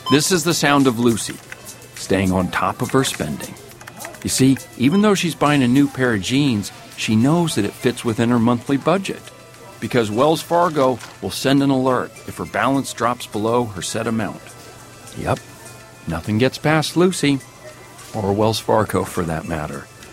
This is the sound of Lucy, staying on top of her spending. You see, even though she's buying a new pair of jeans, she knows that it fits within her monthly budget, because Wells Fargo will send an alert if her balance drops below her set amount. Yep, nothing gets past Lucy, or Wells Fargo for that matter.